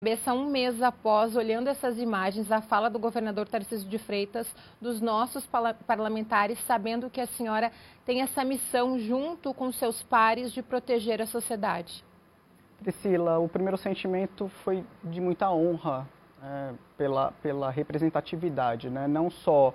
Cabeça, um mês após, olhando essas imagens, a fala do governador Tarcísio de Freitas, dos nossos parlamentares, sabendo que a senhora tem essa missão junto com seus pares de proteger a sociedade? Priscila, o primeiro sentimento foi de muita honra pela representatividade, né? Não só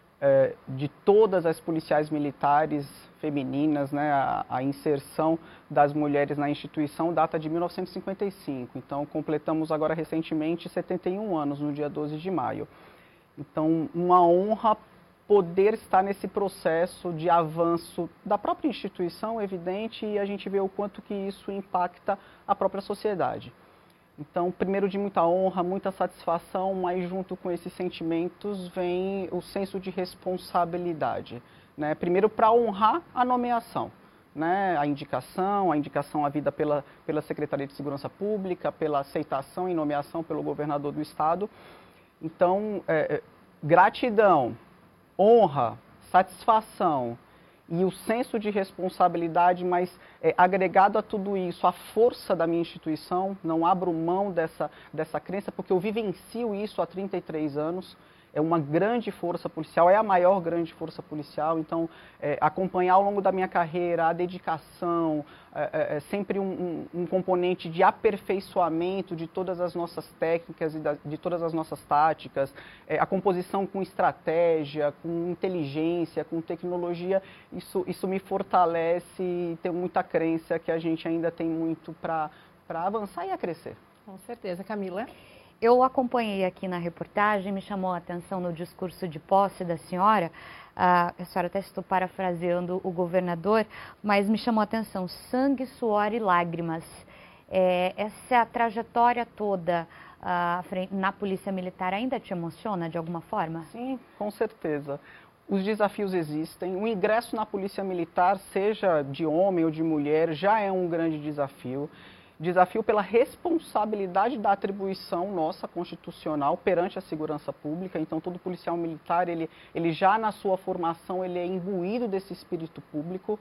de todas as policiais militares femininas, né? A inserção das mulheres na instituição data de 1955, então completamos agora recentemente 71 anos, no dia 12 de maio. Então, uma honra poder estar nesse processo de avanço da própria instituição, evidente, e a gente vê o quanto que isso impacta a própria sociedade. Então, primeiro de muita honra, muita satisfação, mas junto com esses sentimentos vem o senso de responsabilidade, né? Primeiro para honrar a nomeação, né? A indicação havida pela Secretaria de Segurança Pública, pela aceitação e nomeação pelo governador do estado. Então, gratidão, honra, satisfação e o senso de responsabilidade, mas agregado a tudo isso, a força da minha instituição, não abro mão dessa crença, porque eu vivencio isso há 33 anos, é uma grande força policial, é a maior grande força policial, então acompanhar ao longo da minha carreira a dedicação, sempre um componente de aperfeiçoamento de todas as nossas técnicas e de todas as nossas táticas, a composição com estratégia, com inteligência, com tecnologia, isso me fortalece e tenho muita crença que a gente ainda tem muito para avançar e a crescer. Com certeza. Camila? Eu acompanhei aqui na reportagem, me chamou a atenção no discurso de posse da senhora, a senhora até estou parafraseando o governador, mas me chamou a atenção, sangue, suor e lágrimas. Essa trajetória toda na Polícia Militar ainda te emociona de alguma forma? Sim, com certeza. Os desafios existem, o ingresso na Polícia Militar, seja de homem ou de mulher, já é um grande desafio. Desafio pela responsabilidade da atribuição nossa constitucional perante a segurança pública. Então, todo policial militar, ele já na sua formação, ele é imbuído desse espírito público.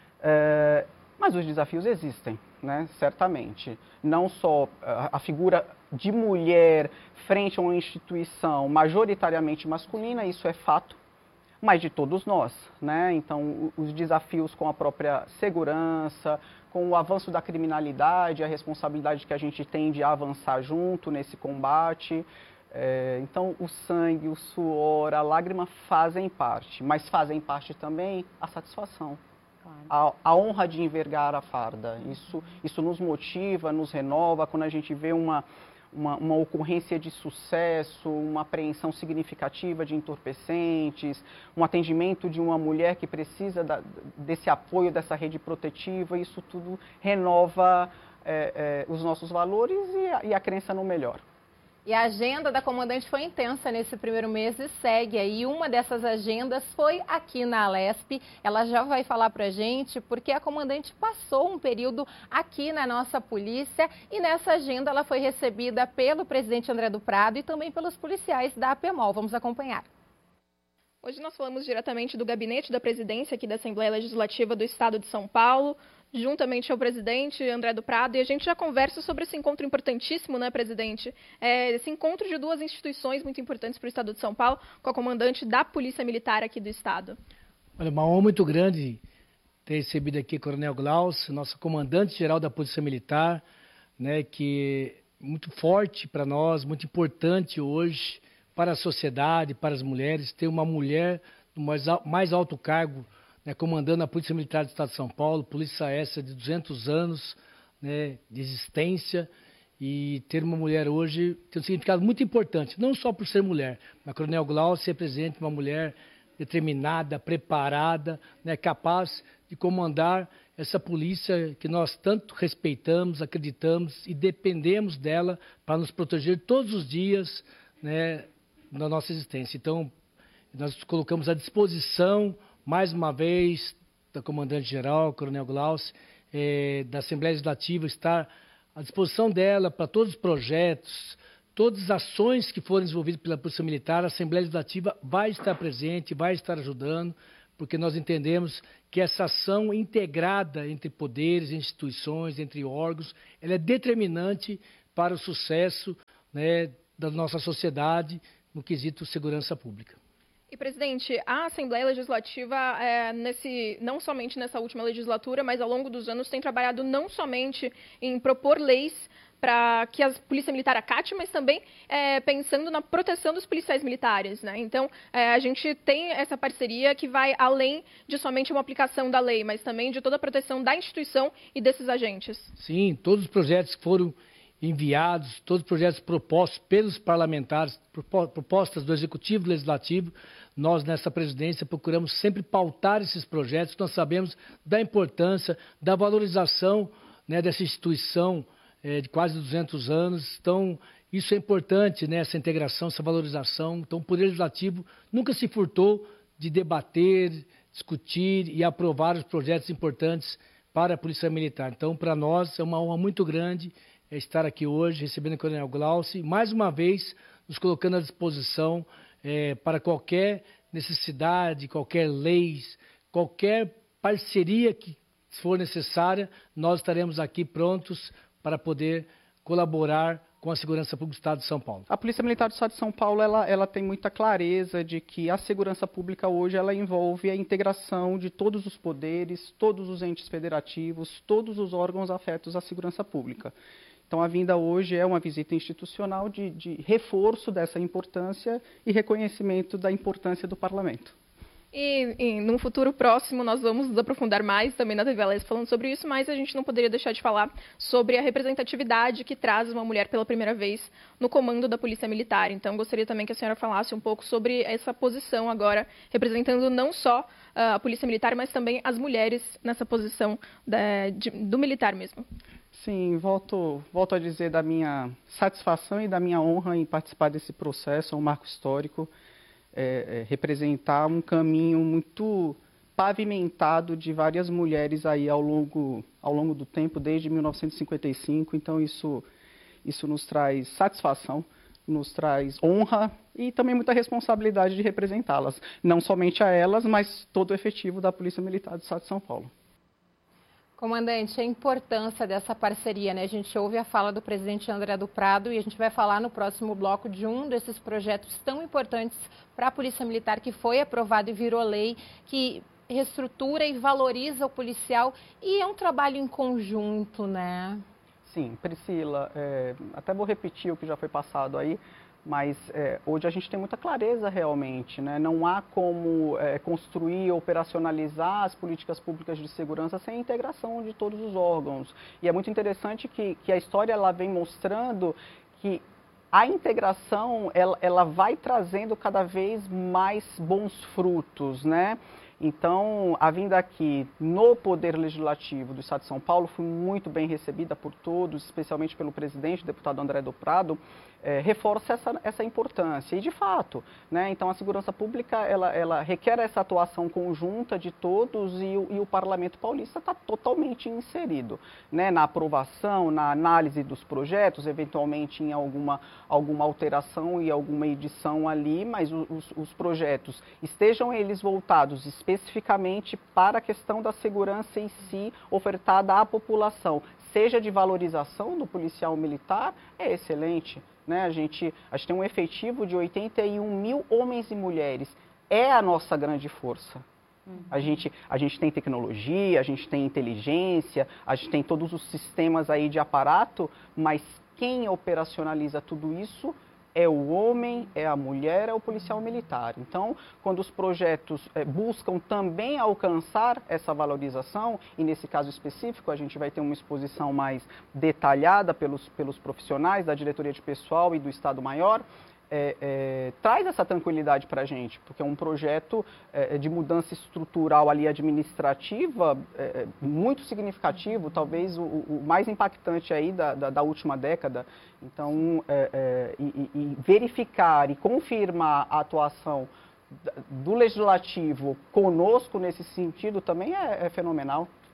Mas os desafios existem, né? Certamente. Não só a figura de mulher frente a uma instituição majoritariamente masculina, isso é fato, mas de todos nós, né? Então, os desafios com a própria segurança, com o avanço da criminalidade, a responsabilidade que a gente tem de avançar junto nesse combate. Então, o sangue, o suor, a lágrima fazem parte, mas fazem parte também a satisfação. Claro. A honra de envergar a farda. Isso nos motiva, nos renova, quando a gente vê uma ocorrência de sucesso, uma apreensão significativa de entorpecentes, um atendimento de uma mulher que precisa desse apoio, dessa rede protetiva, isso tudo renova os nossos valores e a crença no melhor. E a agenda da comandante foi intensa nesse primeiro mês e segue aí. Uma dessas agendas foi aqui na Alesp. Ela já vai falar pra gente porque a comandante passou um período aqui na nossa polícia e nessa agenda ela foi recebida pelo presidente André do Prado e também pelos policiais da APEMOL. Vamos acompanhar. Hoje nós falamos diretamente do gabinete da presidência aqui da Assembleia Legislativa do Estado de São Paulo, juntamente ao presidente André do Prado, e a gente já conversa sobre esse encontro importantíssimo, né, presidente? Esse encontro de duas instituições muito importantes para o Estado de São Paulo, com a comandante da Polícia Militar aqui do Estado. Olha, uma honra muito grande ter recebido aqui o Coronel Glaucio, nosso comandante-geral da Polícia Militar, né, que é muito forte para nós, muito importante hoje para a sociedade, para as mulheres, ter uma mulher no mais alto cargo, né, comandando a Polícia Militar do Estado de São Paulo, polícia essa de 200 anos, né, de existência, e ter uma mulher hoje tem um significado muito importante, não só por ser mulher, mas a Coronel Glaucio representa uma mulher determinada, preparada, né, capaz de comandar essa polícia que nós tanto respeitamos, acreditamos e dependemos dela para nos proteger todos os dias, né, da nossa existência. Então, nós colocamos à disposição, mais uma vez, da comandante-geral, Coronel Glaucio, da Assembleia Legislativa, estar à disposição dela para todos os projetos, todas as ações que forem desenvolvidas pela Polícia Militar. A Assembleia Legislativa vai estar presente, vai estar ajudando, porque nós entendemos que essa ação integrada entre poderes, instituições, entre órgãos, ela é determinante para o sucesso, né, da nossa sociedade no quesito segurança pública. E, presidente, a Assembleia Legislativa, não somente nessa última legislatura, mas ao longo dos anos, tem trabalhado não somente em propor leis para que a Polícia Militar acate, mas também pensando na proteção dos policiais militares, né? Então, a gente tem essa parceria que vai além de somente uma aplicação da lei, mas também de toda a proteção da instituição e desses agentes. Sim, todos os projetos que foram enviados, todos os projetos propostos pelos parlamentares, propostas do Executivo e do Legislativo, nós nessa presidência procuramos sempre pautar esses projetos, nós sabemos da importância, da valorização, né, dessa instituição de quase 200 anos. Então, isso é importante, né, essa integração, essa valorização. Então, o Poder Legislativo nunca se furtou de debater, discutir e aprovar os projetos importantes para a Polícia Militar. Então, para nós, é uma honra muito grande estar aqui hoje, recebendo o Coronel Glaucio, e mais uma vez nos colocando à disposição para qualquer necessidade, qualquer lei, qualquer parceria que for necessária, nós estaremos aqui prontos para poder colaborar com a segurança pública do Estado de São Paulo. A Polícia Militar do Estado de São Paulo, ela tem muita clareza de que a segurança pública hoje, ela envolve a integração de todos os poderes, todos os entes federativos, todos os órgãos afetos à segurança pública. Então, a vinda hoje é uma visita institucional de reforço dessa importância e reconhecimento da importância do Parlamento. E num futuro próximo nós vamos nos aprofundar mais também na TV Alesp falando sobre isso, mas a gente não poderia deixar de falar sobre a representatividade que traz uma mulher pela primeira vez no comando da Polícia Militar. Então, gostaria também que a senhora falasse um pouco sobre essa posição agora, representando não só a Polícia Militar, mas também as mulheres nessa posição do militar mesmo. Sim, volto a dizer da minha satisfação e da minha honra em participar desse processo, é um marco histórico. Representar um caminho muito pavimentado de várias mulheres aí ao longo do tempo, desde 1955. Então, isso nos traz satisfação, nos traz honra e também muita responsabilidade de representá-las. Não somente a elas, mas todo o efetivo da Polícia Militar do Estado de São Paulo. Comandante, a importância dessa parceria, né? A gente ouve a fala do presidente André do Prado e a gente vai falar no próximo bloco de um desses projetos tão importantes para a Polícia Militar que foi aprovado e virou lei, que reestrutura e valoriza o policial e é um trabalho em conjunto, né? Sim, Priscila, até vou repetir o que já foi passado aí, mas hoje a gente tem muita clareza realmente, né? Não há como construir, operacionalizar as políticas públicas de segurança sem a integração de todos os órgãos. E é muito interessante que a história ela vem mostrando que a integração ela vai trazendo cada vez mais bons frutos, né? Então, a vinda aqui no Poder Legislativo do Estado de São Paulo foi muito bem recebida por todos, especialmente pelo presidente, o deputado André do Prado, reforça essa importância. E, de fato, né, então a segurança pública ela requer essa atuação conjunta de todos e o Parlamento Paulista está totalmente inserido, né, na aprovação, na análise dos projetos, eventualmente em alguma alteração e alguma edição ali, mas os projetos, estejam eles voltados especificamente para a questão da segurança em si, ofertada à população, seja de valorização do policial militar, é excelente. Né? A gente tem um efetivo de 81 mil homens e mulheres, é a nossa grande força. A gente tem tecnologia, a gente tem inteligência, a gente tem todos os sistemas aí de aparato, mas quem operacionaliza tudo isso é o homem, é a mulher, é o policial militar. Então, quando os projetos buscam também alcançar essa valorização, e nesse caso específico a gente vai ter uma exposição mais detalhada pelos profissionais da diretoria de pessoal e do Estado-Maior, traz essa tranquilidade para a gente, porque é um projeto de mudança estrutural ali administrativa muito significativo, talvez o mais impactante aí da última década. Então, e verificar e confirmar a atuação do Legislativo conosco nesse sentido também é fenomenal.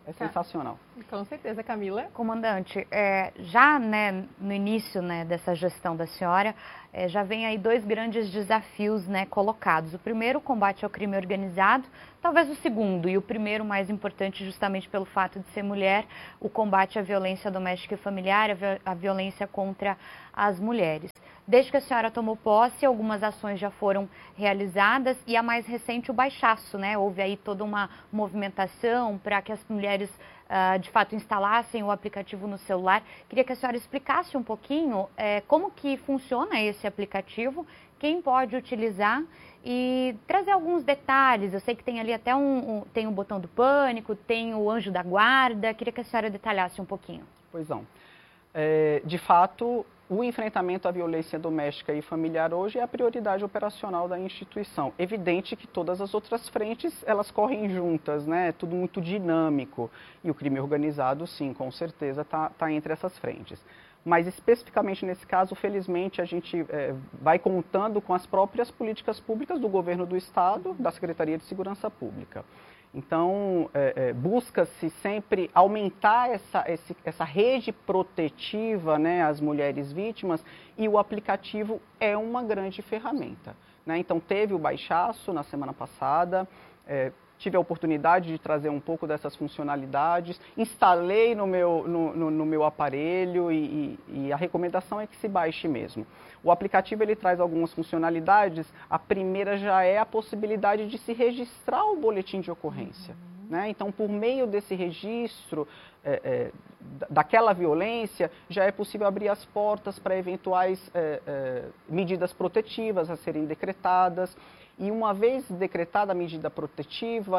É sensacional. Com certeza, Camila. Comandante, já né, no início né, dessa gestão da senhora, já vem aí 2 grandes desafios né, colocados. O primeiro, o combate ao crime organizado, talvez o segundo, e o primeiro mais importante justamente pelo fato de ser mulher, o combate à violência doméstica e familiar, a violência contra as mulheres. Desde que a senhora tomou posse, algumas ações já foram realizadas e a mais recente, o baixaço, né? Houve aí toda uma movimentação para que as mulheres, de fato, instalassem o aplicativo no celular. Queria que a senhora explicasse um pouquinho como que funciona esse aplicativo, quem pode utilizar e trazer alguns detalhes. Eu sei que tem ali até tem o botão do pânico, tem o anjo da guarda. Queria que a senhora detalhasse um pouquinho. Pois não. De fato, o enfrentamento à violência doméstica e familiar hoje é a prioridade operacional da instituição. Evidente que todas as outras frentes, elas correm juntas, né? É tudo muito dinâmico. E o crime organizado, sim, com certeza, está entre essas frentes. Mas especificamente nesse caso, felizmente, a gente vai contando com as próprias políticas públicas do governo do Estado, da Secretaria de Segurança Pública. Então, busca-se sempre aumentar essa rede protetiva, né, às mulheres vítimas, e o aplicativo é uma grande ferramenta, né? Então, teve o baixaço na semana passada, tive a oportunidade de trazer um pouco dessas funcionalidades, instalei no meu aparelho e a recomendação é que se baixe mesmo. O aplicativo ele traz algumas funcionalidades, a primeira já é a possibilidade de se registrar o boletim de ocorrência. Né? Então, por meio desse registro daquela violência, já é possível abrir as portas para eventuais medidas protetivas a serem decretadas. E uma vez decretada a medida protetiva,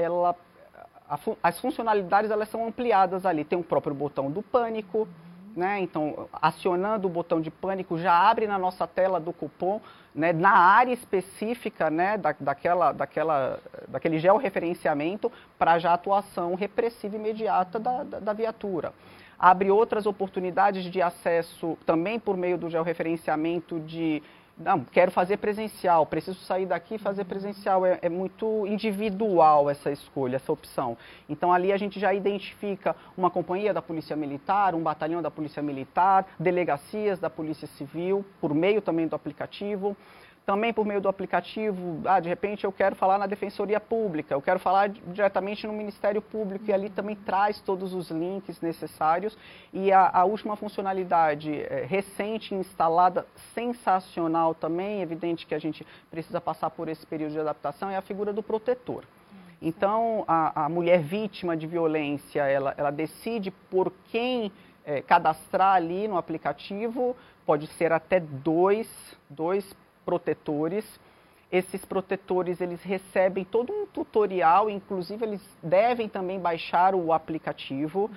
as funcionalidades elas são ampliadas ali. Tem o próprio botão do pânico, né? Então, acionando o botão de pânico, já abre na nossa tela do cupom, né, na área específica, né, daquele georreferenciamento para já atuação repressiva imediata da viatura. Abre outras oportunidades de acesso também por meio do georreferenciamento não, quero fazer presencial, preciso sair daqui e fazer presencial. É muito individual essa escolha, essa opção. Então, ali a gente já identifica uma companhia da Polícia Militar, um batalhão da Polícia Militar, delegacias da Polícia Civil, por meio também do aplicativo. Também por meio do aplicativo, de repente eu quero falar na Defensoria Pública, eu quero falar diretamente no Ministério Público, e ali também traz todos os links necessários. E a última funcionalidade recente, instalada, sensacional também, evidente que a gente precisa passar por esse período de adaptação, é a figura do protetor. Então, a mulher vítima de violência, ela decide por quem cadastrar ali no aplicativo, pode ser até dois protetores. Esses protetores, eles recebem todo um tutorial, inclusive eles devem também baixar o aplicativo,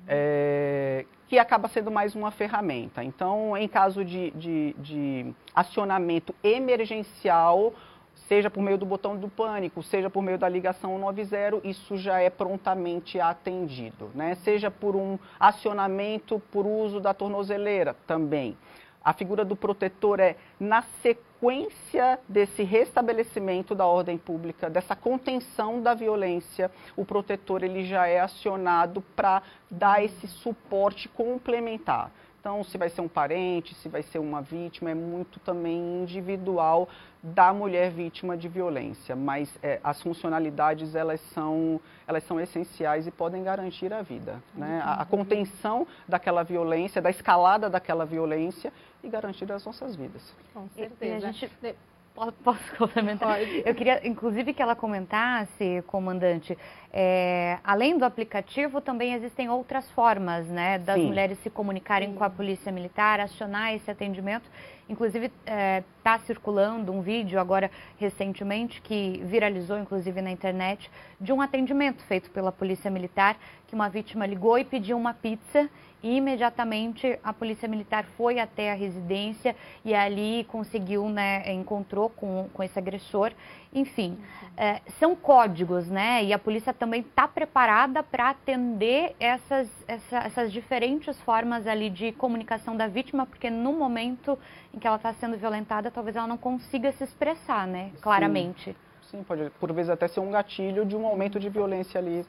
que acaba sendo mais uma ferramenta. Então, em caso de acionamento emergencial, seja por meio do botão do pânico, seja por meio da ligação 190, isso já é prontamente atendido, né? Seja por um acionamento por uso da tornozeleira também. A figura do protetor na sequência desse restabelecimento da ordem pública, dessa contenção da violência, o protetor ele já é acionado para dar esse suporte complementar. Então, se vai ser um parente, se vai ser uma vítima, é muito também individual da mulher vítima de violência. Mas as funcionalidades, elas são essenciais e podem garantir a vida, né? A contenção daquela violência, da escalada daquela violência e garantir as nossas vidas. Com certeza. Posso complementar? Pode. Eu queria, inclusive, que ela comentasse, comandante, além do aplicativo, também existem outras formas, né, das mulheres se comunicarem com a Polícia Militar, acionar esse atendimento. Inclusive, está circulando um vídeo agora, recentemente, que viralizou, inclusive, na internet, de um atendimento feito pela Polícia Militar, que uma vítima ligou e pediu uma pizza, e imediatamente a Polícia Militar foi até a residência e ali conseguiu, né, encontrou com esse agressor. Enfim, são códigos, né? E a polícia também está preparada para atender essas diferentes formas ali de comunicação da vítima, porque no momento em que ela está sendo violentada, talvez ela não consiga se expressar, né, claramente. Sim, pode por vezes até ser um gatilho de um aumento de violência ali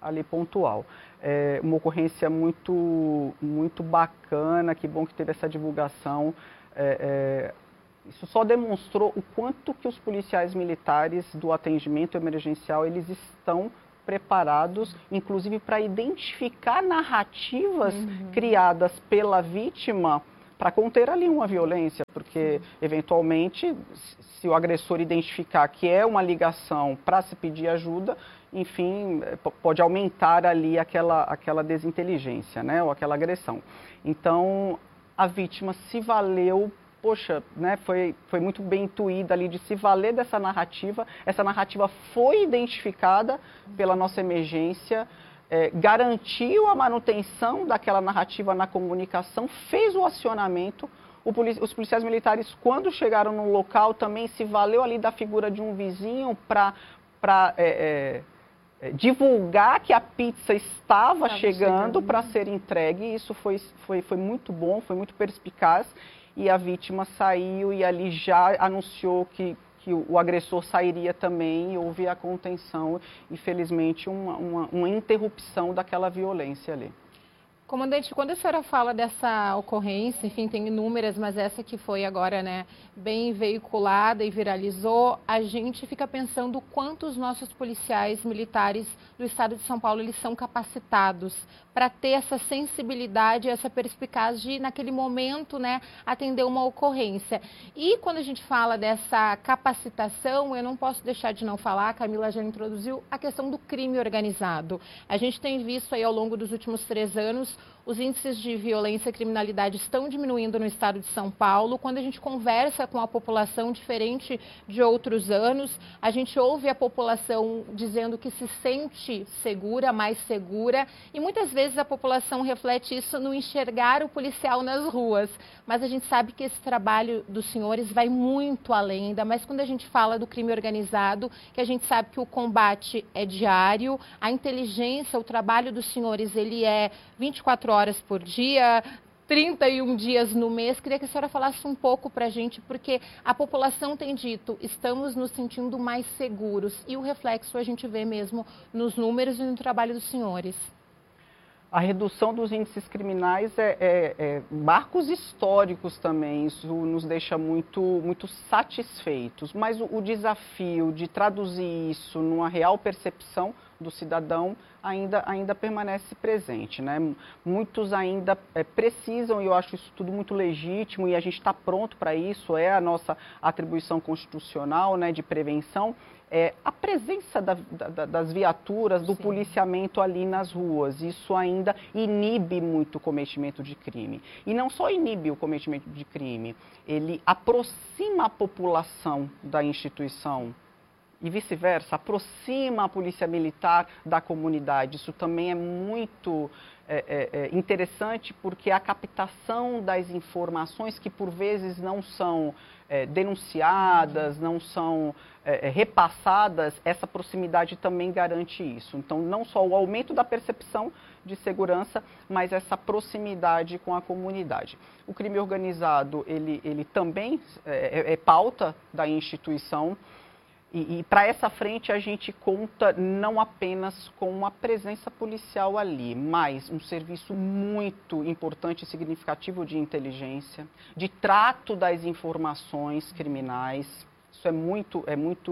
ali pontual. É uma ocorrência muito bacana, que bom que teve essa divulgação. Isso só demonstrou o quanto que os policiais militares do atendimento emergencial, eles estão preparados, inclusive para identificar narrativas criadas pela vítima para conter ali uma violência, porque eventualmente, se o agressor identificar que é uma ligação para se pedir ajuda, enfim, pode aumentar ali aquela desinteligência, né, ou aquela agressão. Então, a vítima se valeu, poxa, né, foi muito bem intuída ali de se valer dessa narrativa. Essa narrativa foi identificada pela nossa emergência, garantiu a manutenção daquela narrativa na comunicação, fez o acionamento. Os policiais militares, quando chegaram no local, também se valeu ali da figura de um vizinho para divulgar que a pizza estava chegando para ser entregue. Isso foi muito bom, foi muito perspicaz. E a vítima saiu e ali já anunciou que o agressor sairia também, e houve a contenção e, felizmente, uma interrupção daquela violência ali. Comandante, quando a senhora fala dessa ocorrência, enfim, tem inúmeras, mas essa que foi agora, né, bem veiculada e viralizou, a gente fica pensando quanto os nossos policiais militares do estado de São Paulo, eles são capacitados para ter essa sensibilidade, essa perspicaz de, naquele momento, né, atender uma ocorrência. E quando a gente fala dessa capacitação, eu não posso deixar de não falar, a Camila já introduziu, a questão do crime organizado. A gente tem visto aí ao longo dos últimos 3 anos, os índices de violência e criminalidade estão diminuindo no estado de São Paulo. Quando a gente conversa com a população, diferente de outros anos, a gente ouve a população dizendo que se sente segura, mais segura, e muitas vezes a população reflete isso no enxergar o policial nas ruas. Mas a gente sabe que esse trabalho dos senhores vai muito além, ainda mais quando a gente fala do crime organizado, que a gente sabe que o combate é diário, a inteligência, o trabalho dos senhores, ele é 24 horas por dia, 31 dias no mês. Queria que a senhora falasse um pouco para a gente, porque a população tem dito, estamos nos sentindo mais seguros, e o reflexo a gente vê mesmo nos números e no trabalho dos senhores. A redução dos índices criminais é marcos históricos também, isso nos deixa muito satisfeitos, mas o desafio de traduzir isso numa real percepção do cidadão ainda permanece presente, né? Muitos ainda precisam, e eu acho isso tudo muito legítimo, e a gente está pronto para isso, é a nossa atribuição constitucional, né, de prevenção, a presença das viaturas, do policiamento ali nas ruas. Isso ainda inibe muito o cometimento de crime. E não só inibe o cometimento de crime, ele aproxima a população da instituição e vice-versa, aproxima a polícia militar da comunidade. Isso também é muito interessante, porque a captação das informações que por vezes não são denunciadas, não são repassadas, essa proximidade também garante isso. Então, não só o aumento da percepção de segurança, mas essa proximidade com a comunidade. O crime organizado, ele também é pauta da instituição. E para essa frente a gente conta não apenas com uma presença policial ali, mas um serviço muito importante e significativo de inteligência, de trato das informações criminais. Isso é muito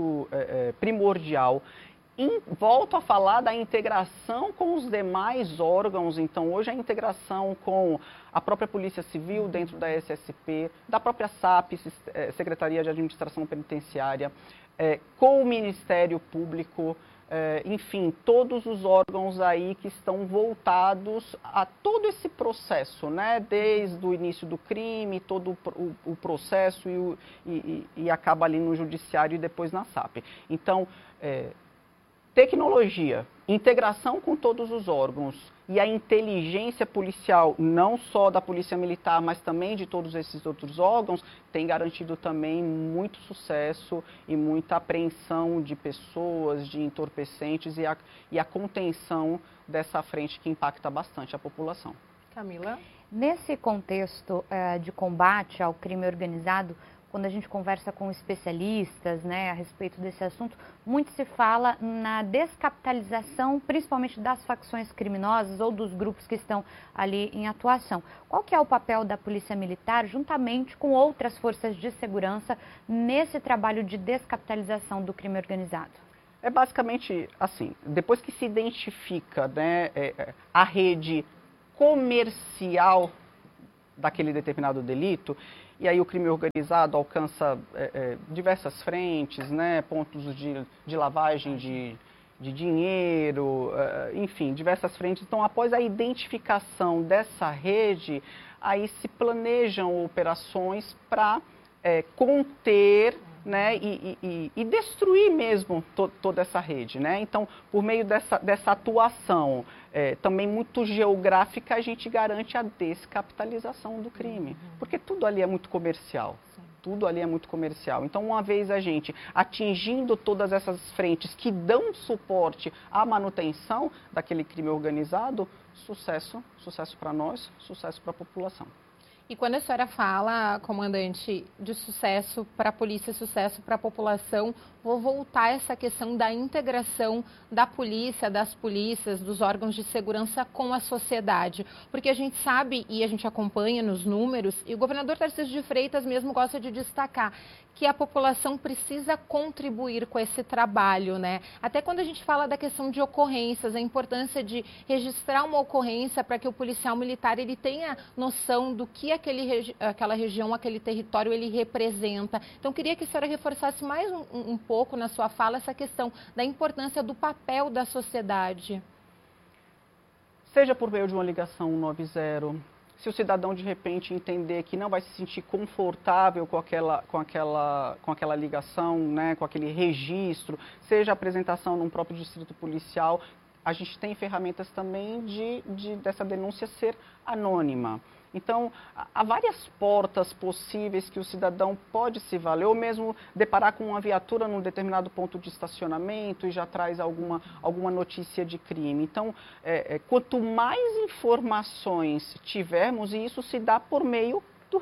primordial. Volto a falar da integração com os demais órgãos. Então, hoje a integração com a própria Polícia Civil dentro da SSP, da própria SAP, Secretaria de Administração Penitenciária, com o Ministério Público, enfim, todos os órgãos aí que estão voltados a todo esse processo, né? Desde o início do crime, todo o processo e acaba ali no Judiciário e depois na SAP. Então, tecnologia, integração com todos os órgãos e a inteligência policial, não só da Polícia Militar, mas também de todos esses outros órgãos, tem garantido também muito sucesso e muita apreensão de pessoas, de entorpecentes e a contenção dessa frente que impacta bastante a população. Camila? Nesse contexto de combate ao crime organizado, quando a gente conversa com especialistas, né, a respeito desse assunto, muito se fala na descapitalização, principalmente das facções criminosas ou dos grupos que estão ali em atuação. Qual que é o papel da Polícia Militar, juntamente com outras forças de segurança, nesse trabalho de descapitalização do crime organizado? É basicamente assim, depois que se identifica, né, a rede comercial daquele determinado delito, e aí o crime organizado alcança diversas frentes, né, pontos de lavagem de dinheiro, enfim, diversas frentes. Então, após a identificação dessa rede, aí se planejam operações para conter, né, e destruir mesmo toda essa rede, né? Então, por meio dessa atuação também muito geográfica, a gente garante a descapitalização do crime, porque tudo ali é muito comercial. Tudo ali é muito comercial. Então, uma vez a gente atingindo todas essas frentes que dão suporte à manutenção daquele crime organizado, sucesso para nós, sucesso para a população. E quando a senhora fala, comandante, de sucesso para a polícia, sucesso para a população, vou voltar a essa questão da integração da polícia, das polícias, dos órgãos de segurança com a sociedade. Porque a gente sabe e a gente acompanha nos números, e o governador Tarcísio de Freitas mesmo gosta de destacar, que a população precisa contribuir com esse trabalho, né? Até quando a gente fala da questão de ocorrências, a importância de registrar uma ocorrência para que o policial militar ele tenha noção do que aquela região, aquele território ele representa. Então, queria que a senhora reforçasse mais um pouco na sua fala essa questão da importância do papel da sociedade. Seja por meio de uma ligação 190, se o cidadão de repente entender que não vai se sentir confortável com aquela ligação, né, com aquele registro, seja a apresentação num próprio distrito policial, a gente tem ferramentas também dessa denúncia ser anônima. Então, há várias portas possíveis que o cidadão pode se valer, ou mesmo deparar com uma viatura num determinado ponto de estacionamento e já traz alguma notícia de crime. Então, quanto mais informações tivermos, e isso se dá por meio do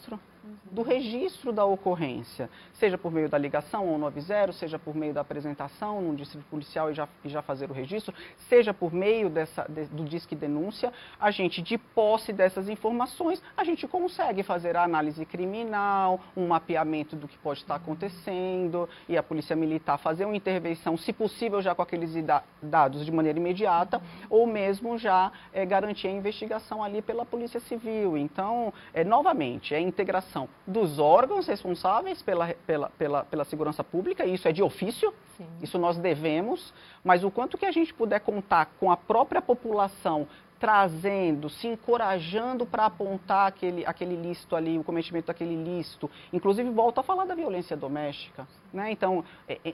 registro da ocorrência, seja por meio da ligação 190, seja por meio da apresentação num distrito policial e já fazer o registro, seja por meio do Disque Denúncia, a gente, de posse dessas informações, a gente consegue fazer a análise criminal, um mapeamento do que pode estar acontecendo, e a Polícia Militar fazer uma intervenção, se possível, já com aqueles dados de maneira imediata, ou mesmo já garantir a investigação ali pela Polícia Civil. Então, novamente, é a integração dos órgãos responsáveis pela segurança pública, e isso é de ofício, sim, isso nós devemos, mas o quanto que a gente puder contar com a própria população, trazendo, se encorajando para apontar aquele ilícito ali, o cometimento daquele ilícito, inclusive volto a falar da violência doméstica, né? Então,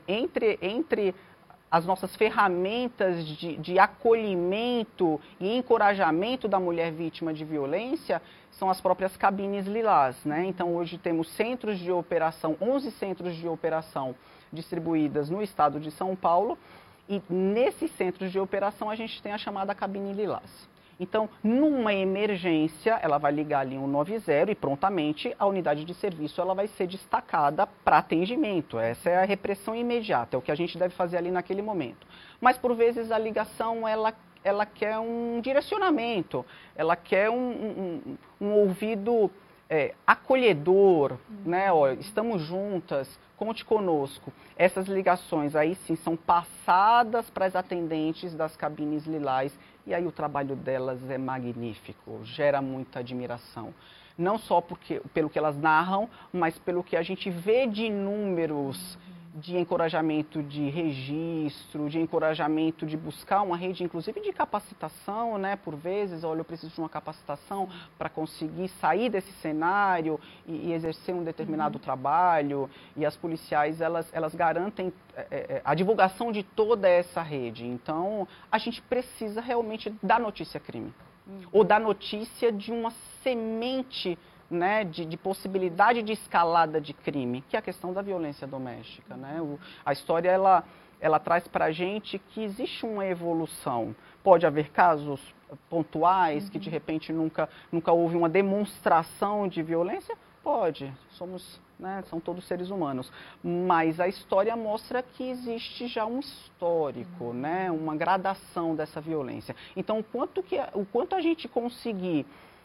entre as nossas ferramentas de acolhimento e encorajamento da mulher vítima de violência são as próprias cabines lilás, né? Então, hoje temos centros de operação, 11 centros de operação distribuídas no estado de São Paulo, e nesses centros de operação a gente tem a chamada cabine lilás. Então, numa emergência, ela vai ligar ali 190 e prontamente a unidade de serviço ela vai ser destacada para atendimento. Essa é a repressão imediata, é o que a gente deve fazer ali naquele momento. Mas, por vezes, a ligação, ela quer um direcionamento, ela quer um ouvido acolhedor, né? Ó, estamos juntas, conte conosco. Essas ligações aí sim são passadas para as atendentes das cabines lilás, e aí o trabalho delas é magnífico, gera muita admiração. Não só pelo que elas narram, mas pelo que a gente vê de números de encorajamento de registro, de encorajamento de buscar uma rede, inclusive de capacitação, né? Por vezes, olha, eu preciso de uma capacitação para conseguir sair desse cenário e exercer um determinado trabalho. E as policiais, elas garantem a divulgação de toda essa rede. Então, a gente precisa realmente da notícia crime. Ou da notícia de uma semente, né, de possibilidade de escalada de crime, que é a questão da violência doméstica, né? A história, ela traz para a gente que existe uma evolução. Pode haver casos pontuais, que de repente nunca houve uma demonstração de violência, Pode, somos, né, são todos seres humanos, mas a história mostra que existe já um histórico, né, uma gradação dessa violência. Então, o quanto a gente conseguir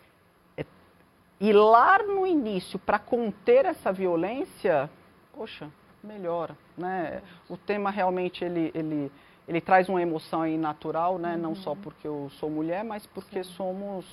ir lá no início para conter essa violência, poxa, melhora, né? O tema realmente ele traz uma emoção aí natural, né? Não só porque eu sou mulher, mas porque somos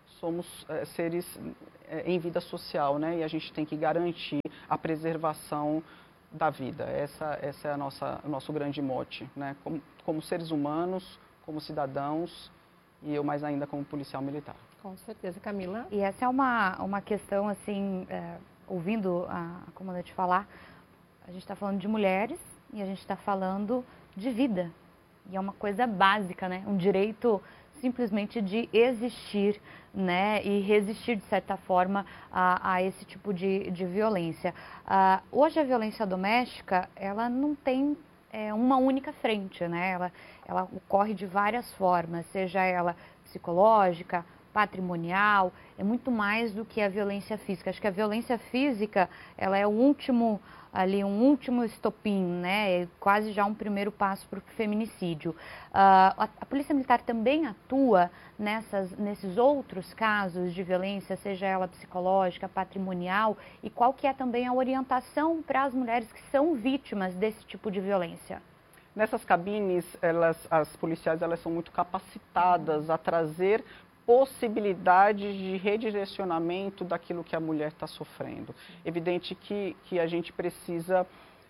seres em vida social, né? E a gente tem que garantir a preservação da vida. Essa é o nosso grande mote, né? Como seres humanos, como cidadãos e eu mais ainda como policial militar. Com certeza, Camila. E essa é uma questão, assim, ouvindo a comandante falar, a gente está falando de mulheres e a gente está falando de vida. E é uma coisa básica, né? Um direito simplesmente de existir, né? E resistir, de certa forma, a esse tipo de violência. Hoje a violência doméstica, ela não tem uma única frente, né? Ela ocorre de várias formas, seja ela psicológica, patrimonial, é muito mais do que a violência física. Acho que a violência física, ela é um último estopim, né? É quase já um primeiro passo para o feminicídio. A Polícia Militar também atua nesses outros casos de violência, seja ela psicológica, patrimonial, e qual que é também a orientação para as mulheres que são vítimas desse tipo de violência? Nessas cabines, as policiais elas são muito capacitadas a trazer possibilidades de redirecionamento daquilo que a mulher está sofrendo. Evidente que a gente precisa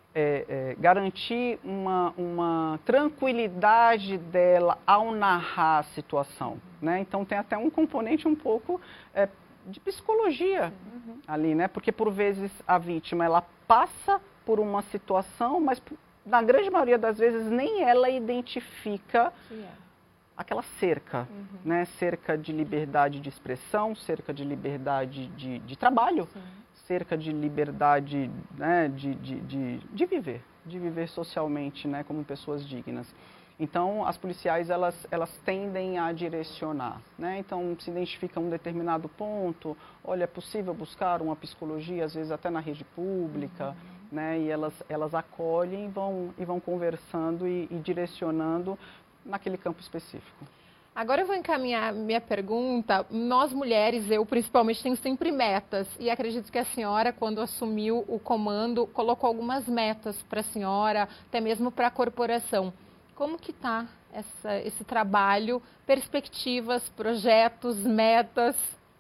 garantir uma tranquilidade dela ao narrar a situação, né? Então tem até um componente um pouco de psicologia ali, né? Porque por vezes a vítima ela passa por uma situação, mas na grande maioria das vezes nem ela identifica aquela cerca, né? Cerca de liberdade de expressão, cerca de liberdade de trabalho, cerca de liberdade, né? de viver socialmente, né? Como pessoas dignas. Então, as policiais, elas tendem a direcionar, né? Então, se identifica um determinado ponto, olha, é possível buscar uma psicologia, às vezes até na rede pública, né? E elas acolhem e vão conversando e direcionando naquele campo específico. Agora eu vou encaminhar minha pergunta. Nós mulheres, eu principalmente, tenho sempre metas. E acredito que a senhora, quando assumiu o comando, colocou algumas metas para a senhora, até mesmo para a corporação. Como que está esse trabalho, perspectivas, projetos, metas?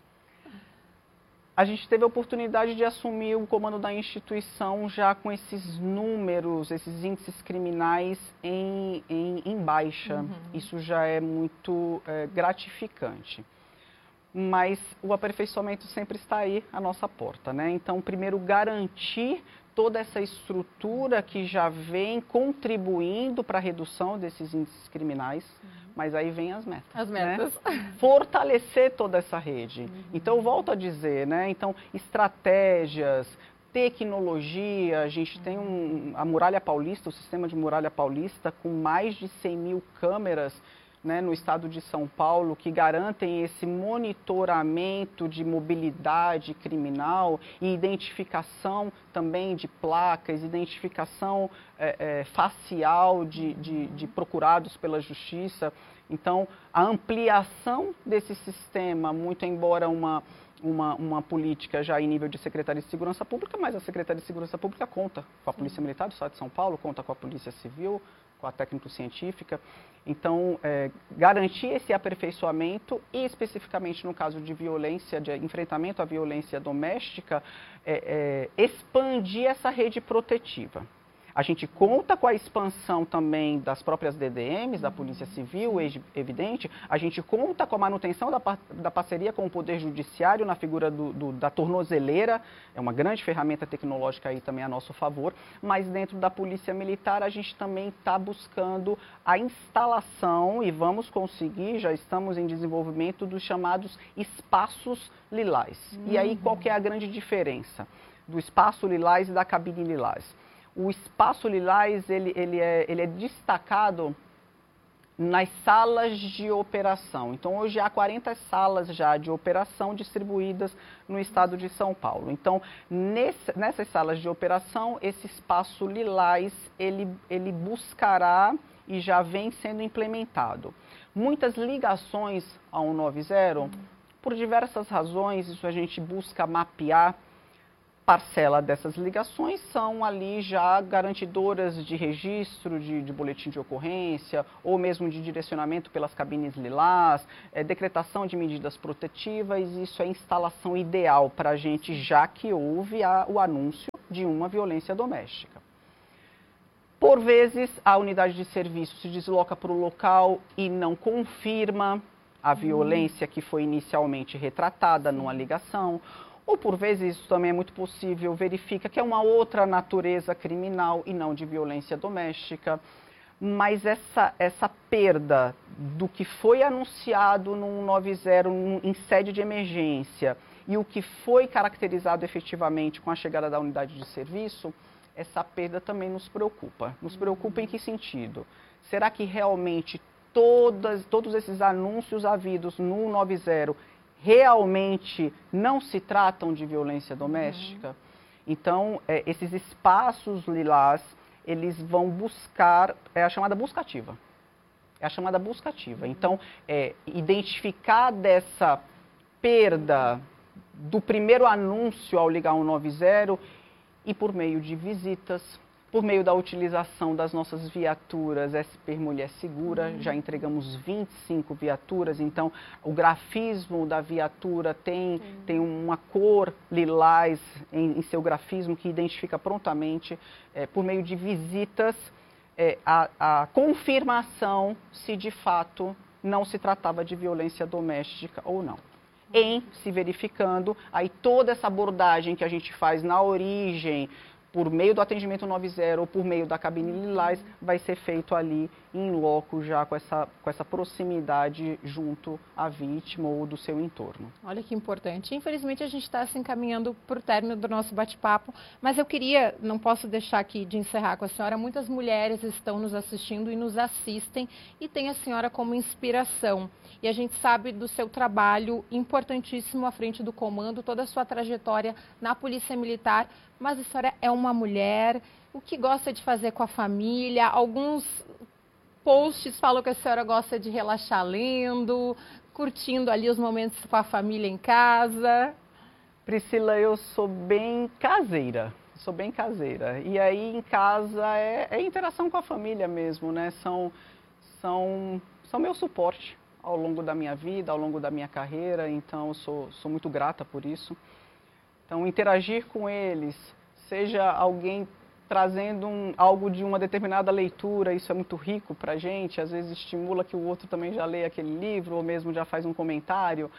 A gente teve a oportunidade de assumir o comando da instituição já com esses números, esses índices criminais em baixa. Isso já é muito gratificante. Mas o aperfeiçoamento sempre está aí à nossa porta, né? Então, primeiro, garantir toda essa estrutura que já vem contribuindo para a redução desses índices criminais, mas aí vem as metas. As metas. Né? Fortalecer toda essa rede. Então, volto a dizer, né? Então, estratégias, tecnologia, a gente tem a Muralha Paulista, o sistema de Muralha Paulista, com mais de 100 mil câmeras, né, no estado de São Paulo, que garantem esse monitoramento de mobilidade criminal e identificação também de placas, identificação facial de procurados pela justiça. Então, a ampliação desse sistema, muito embora uma política já em nível de Secretaria de Segurança Pública, mas a Secretaria de Segurança Pública conta com a Polícia Militar do Estado de São Paulo, conta com a Polícia Civil, com a técnico-científica. Então, garantir esse aperfeiçoamento e, especificamente no caso de violência, de enfrentamento à violência doméstica, expandir essa rede protetiva. A gente conta com a expansão também das próprias DDMs, da Polícia Civil, evidente. A gente conta com a manutenção da parceria com o Poder Judiciário na figura da tornozeleira. É uma grande ferramenta tecnológica aí também a nosso favor. Mas dentro da Polícia Militar a gente também está buscando a instalação, e vamos conseguir, já estamos em desenvolvimento, dos chamados espaços lilás. E aí qual que é a grande diferença do espaço lilás e da cabine lilás? O espaço lilás, ele é destacado nas salas de operação. Então, hoje há 40 salas já de operação distribuídas no estado de São Paulo. Então, nessas salas de operação, esse espaço lilás, ele buscará e já vem sendo implementado. Muitas ligações ao 190, por diversas razões, isso a gente busca mapear. Parcela dessas ligações são ali já garantidoras de registro de boletim de ocorrência ou mesmo de direcionamento pelas cabines lilás, decretação de medidas protetivas. Isso é a instalação ideal para a gente, já que houve o anúncio de uma violência doméstica. Por vezes, a unidade de serviço se desloca para o local e não confirma a violência que foi inicialmente retratada numa ligação. Ou, por vezes, isso também é muito possível, verifica que é uma outra natureza criminal e não de violência doméstica. Mas essa perda do que foi anunciado no 190 em sede de emergência e o que foi caracterizado efetivamente com a chegada da unidade de serviço, essa perda também nos preocupa. Nos preocupa em que sentido? Será que realmente todos esses anúncios havidos no 190 realmente não se tratam de violência doméstica? Então, esses espaços lilás, eles vão buscar, é a chamada buscativa. É a chamada buscativa. Então, identificar dessa perda do primeiro anúncio ao ligar 190 e por meio de visitas, por meio da utilização das nossas viaturas SP Mulher Segura, já entregamos 25 viaturas, então o grafismo da viatura tem uma cor lilás em seu grafismo que identifica prontamente, por meio de visitas, a confirmação se de fato não se tratava de violência doméstica ou não. Em se verificando, aí toda essa abordagem que a gente faz na origem, por meio do atendimento 190 ou por meio da cabine lilás, vai ser feito ali em loco, já com essa proximidade junto à vítima ou do seu entorno. Olha que importante. Infelizmente, a gente está se encaminhando para o término do nosso bate-papo, mas eu não posso deixar aqui de encerrar com a senhora. Muitas mulheres estão nos assistindo e nos assistem e tem a senhora como inspiração. E a gente sabe do seu trabalho importantíssimo à frente do comando, toda a sua trajetória na Polícia Militar, mas a senhora é uma mulher, o que gosta de fazer com a família, alguns posts falam que a senhora gosta de relaxar lendo, curtindo ali os momentos com a família em casa. Priscila, eu sou bem caseira. E aí em casa é interação com a família mesmo, né? São meu suporte ao longo da minha vida, ao longo da minha carreira, então eu sou muito grata por isso. Então, interagir com eles, seja alguém trazendo algo de uma determinada leitura, isso é muito rico para a gente, às vezes estimula que o outro também já leia aquele livro, ou mesmo já faz um comentário,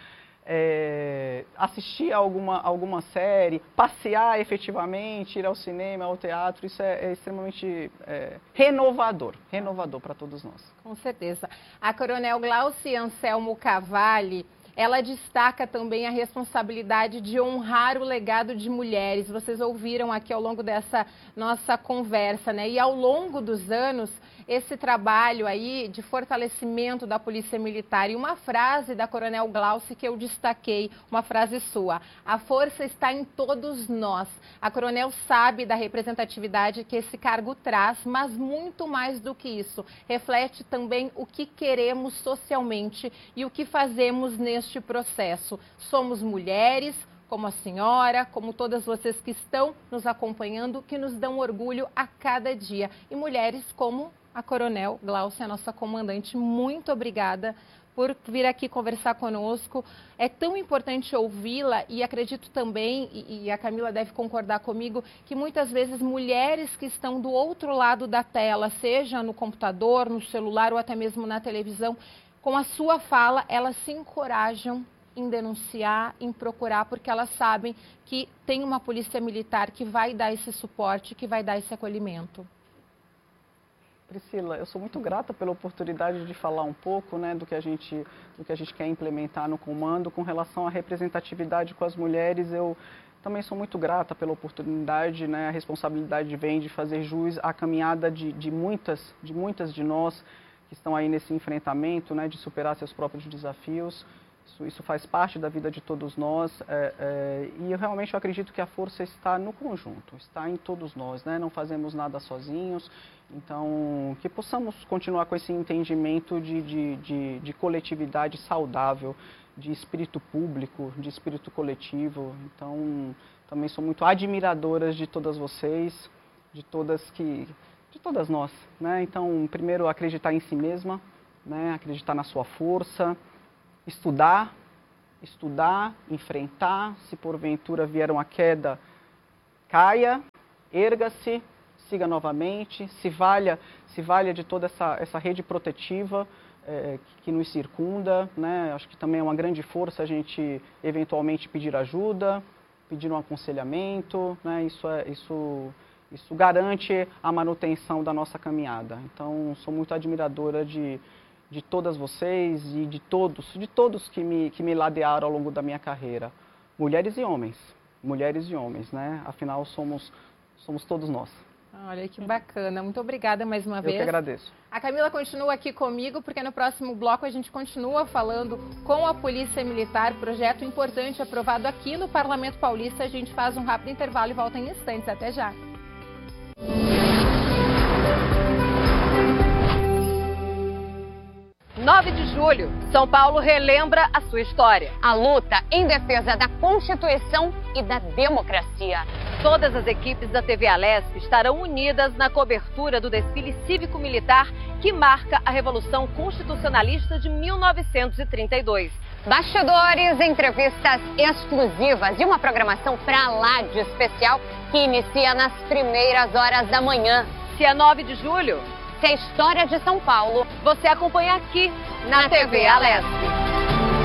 assistir a alguma série, passear efetivamente, ir ao cinema, ao teatro, isso é extremamente renovador para todos nós. Com certeza. A Coronel Glauci Anselmo Cavalli, ela destaca também a responsabilidade de honrar o legado de mulheres. Vocês ouviram aqui ao longo dessa nossa conversa, né? E ao longo dos anos, esse trabalho aí de fortalecimento da Polícia Militar. E uma frase da Coronel Glauci que eu destaquei, uma frase sua: a força está em todos nós. A Coronel sabe da representatividade que esse cargo traz, mas muito mais do que isso, reflete também o que queremos socialmente e o que fazemos neste processo. Somos mulheres, como a senhora, como todas vocês que estão nos acompanhando, que nos dão orgulho a cada dia. E mulheres como a Coronel Glauci, a nossa comandante, muito obrigada por vir aqui conversar conosco. É tão importante ouvi-la e acredito também, e a Camila deve concordar comigo, que muitas vezes mulheres que estão do outro lado da tela, seja no computador, no celular ou até mesmo na televisão, com a sua fala, elas se encorajam em denunciar, em procurar, porque elas sabem que tem uma polícia militar que vai dar esse suporte, que vai dar esse acolhimento. Priscila, eu sou muito grata pela oportunidade de falar um pouco, né, do que a gente quer implementar no comando. Com relação à representatividade com as mulheres, eu também sou muito grata pela oportunidade, né, a responsabilidade vem de fazer jus à caminhada de muitas de nós que estão aí nesse enfrentamento, né, de superar seus próprios desafios. Isso faz parte da vida de todos nós e realmente eu acredito que a força está no conjunto, está em todos nós, né? Não fazemos nada sozinhos, então que possamos continuar com esse entendimento de coletividade saudável, de espírito público, de espírito coletivo. Então também sou muito admiradora de todas vocês, de todas nós, né? Então primeiro acreditar em si mesma, né? Acreditar na sua força. Estudar, enfrentar, se porventura vier uma queda, caia, erga-se, siga novamente, se valha de toda essa rede protetiva que nos circunda, né? Acho que também é uma grande força a gente eventualmente pedir ajuda, pedir um aconselhamento, né? Isso garante a manutenção da nossa caminhada. Então, sou muito admiradora de todas vocês e de todos que me ladearam ao longo da minha carreira. Mulheres e homens, né? Afinal, somos todos nós. Olha que bacana, muito obrigada mais uma vez. Eu que agradeço. A Camila continua aqui comigo, porque no próximo bloco a gente continua falando com a Polícia Militar, projeto importante aprovado aqui no Parlamento Paulista. A gente faz um rápido intervalo e volta em instantes. Até já. 9 de julho, São Paulo relembra a sua história. A luta em defesa da Constituição e da democracia. Todas as equipes da TV Alesp estarão unidas na cobertura do desfile cívico-militar que marca a Revolução Constitucionalista de 1932. Bastidores, entrevistas exclusivas e uma programação pra lá de especial que inicia nas primeiras horas da manhã. Se é 9 de julho... Se a história de São Paulo você acompanha aqui na TV Alesp.